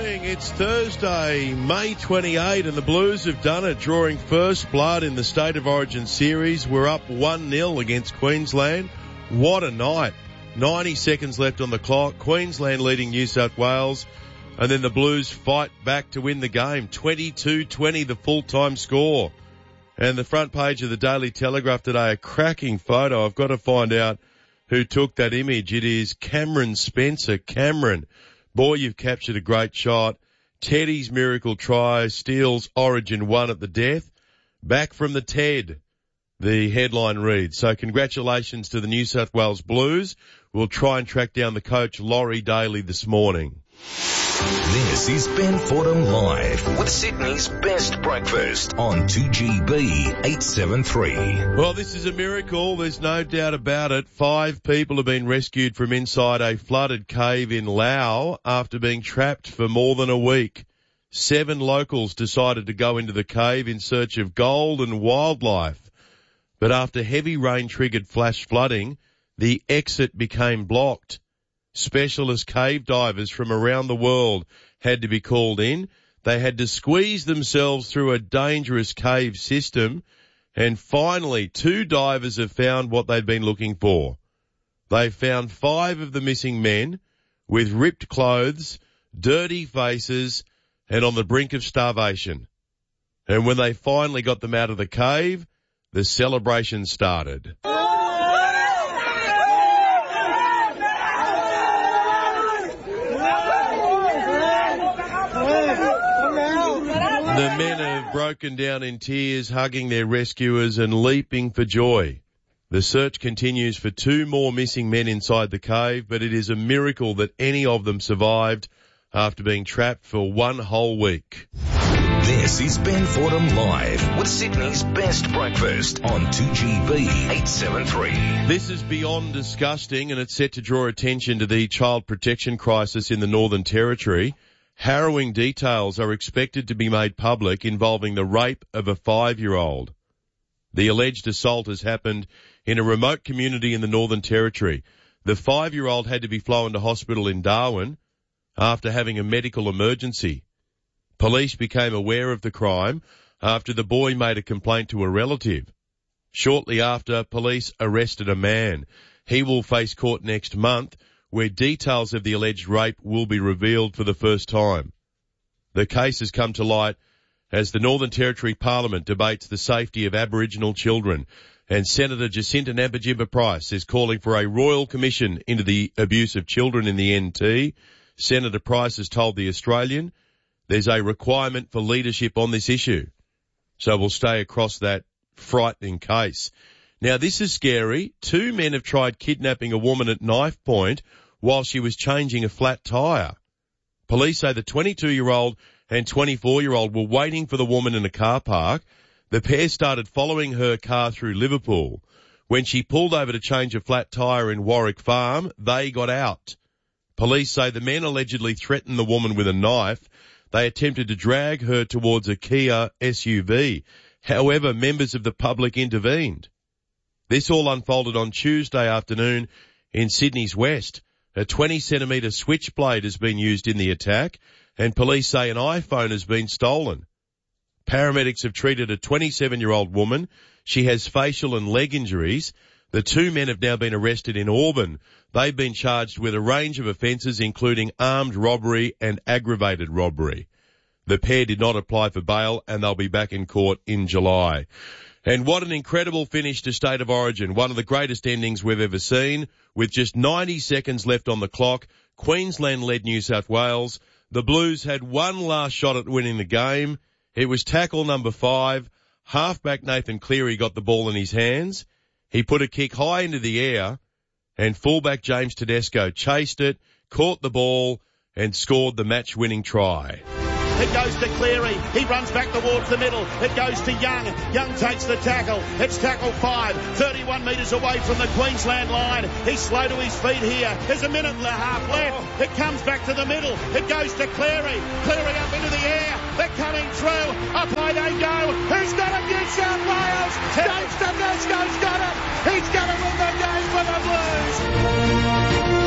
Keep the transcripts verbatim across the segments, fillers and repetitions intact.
morning. It's Thursday, May twenty-eighth, and the Blues have done it, drawing first blood in the State of Origin series. We're up one nil against Queensland. What a night. ninety seconds left on the clock. Queensland leading New South Wales, and then the Blues fight back to win the game. twenty-two twenty, the full-time score. And the front page of the Daily Telegraph today, a cracking photo. I've got to find out who took that image. It is Cameron Spencer. Cameron, boy, you've captured a great shot. Teddy's miracle try steals Origin one at the death. Back from the Ted, the headline reads. So congratulations to the New South Wales Blues. We'll try and track down the coach, Laurie Daly, this morning. This is Ben Fordham Live with Sydney's best breakfast on two G B eight seventy-three. Well, this is a miracle. There's no doubt about it. Five people have been rescued from inside a flooded cave in Laos after being trapped for more than a week. Seven locals decided to go into the cave in search of gold and wildlife. But after heavy rain triggered flash flooding, the exit became blocked. Specialist cave divers from around the world had to be called in. They had to squeeze themselves through a dangerous cave system, and finally two divers have found what they'd been looking for. They found five of the missing men with ripped clothes, dirty faces, and on the brink of starvation. And when they finally got them out of the cave, the celebration started. The men have broken down in tears, hugging their rescuers and leaping for joy. The search continues for two more missing men inside the cave, but it is a miracle that any of them survived after being trapped for one whole week. This is Ben Fordham Live with Sydney's best breakfast on two G B eight seventy-three. This is beyond disgusting, and it's set to draw attention to the child protection crisis in the Northern Territory. Harrowing details are expected to be made public involving the rape of a five-year-old. The alleged assault has happened in a remote community in the Northern Territory. The five-year-old had to be flown to hospital in Darwin after having a medical emergency. Police became aware of the crime after the boy made a complaint to a relative. Shortly after, police arrested a man. He will face court next month, where details of the alleged rape will be revealed for the first time. The case has come to light as the Northern Territory Parliament debates the safety of Aboriginal children, and Senator Jacinta Nampijinpa-Price is calling for a royal commission into the abuse of children in the N T. Senator Price has told The Australian there's a requirement for leadership on this issue. So we'll stay across that frightening case. Now, this is scary. Two men have tried kidnapping a woman at knife point while she was changing a flat tyre. Police say the twenty-two-year-old and twenty-four-year-old were waiting for the woman in a car park. The pair started following her car through Liverpool. When she pulled over to change a flat tyre in Warwick Farm, they got out. Police say the men allegedly threatened the woman with a knife. They attempted to drag her towards a Kia S U V. However, members of the public intervened. This all unfolded on Tuesday afternoon in Sydney's West. A twenty centimetre switchblade has been used in the attack, and police say an iPhone has been stolen. Paramedics have treated a twenty-seven-year-old woman. She has facial and leg injuries. The two men have now been arrested in Auburn. They've been charged with a range of offences, including armed robbery and aggravated robbery. The pair did not apply for bail, and they'll be back in court in July. And what an incredible finish to State of Origin. One of the greatest endings we've ever seen. With just ninety seconds left on the clock, Queensland led New South Wales. The Blues had one last shot at winning the game. It was tackle number five. Halfback Nathan Cleary got the ball in his hands. He put a kick high into the air, and fullback James Tedesco chased it, caught the ball, and scored the match-winning try. It goes to Cleary. He runs back towards the middle. It goes to Young. Young takes the tackle. It's tackle five. thirty-one metres away from the Queensland line. He's slow to his feet here. There's a minute and a half left. It comes back to the middle. It goes to Cleary. Cleary up into the air. They're coming through. Up high they go. Who's got it? New South Wales. James Tedesco's got it. He's going to win the game for the Blues.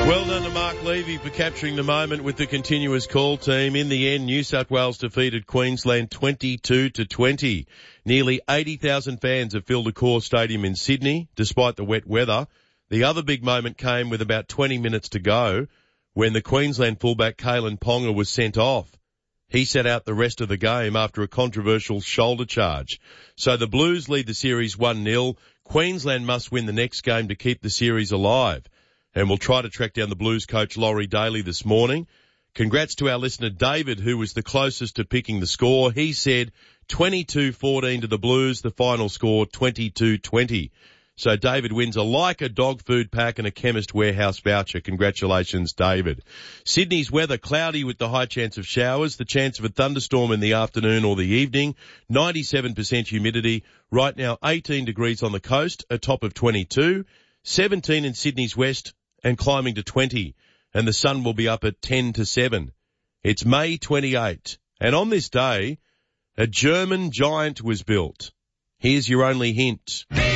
Well done to Mark Levy for capturing the moment with the continuous call team. In the end, New South Wales defeated Queensland twenty-two to twenty. Nearly eighty thousand fans have filled Accor Stadium in Sydney, despite the wet weather. The other big moment came with about twenty minutes to go when the Queensland fullback Kalen Ponga was sent off. He sat out the rest of the game after a controversial shoulder charge. So the Blues lead the series one nil. Queensland must win the next game to keep the series alive. And we'll try to track down the Blues coach Laurie Daly this morning. Congrats to our listener David, who was the closest to picking the score. He said twenty-two fourteen to the Blues, the final score twenty-two twenty. So David wins a Leica dog food pack and a Chemist Warehouse voucher. Congratulations, David. Sydney's weather cloudy with the high chance of showers, the chance of a thunderstorm in the afternoon or the evening, ninety-seven percent humidity. Right now eighteen degrees on the coast, a top of twenty-two, seventeen in Sydney's west and climbing to twenty. And the sun will be up at ten to seven. It's May twenty-eighth. And on this day, a German giant was built. Here's your only hint.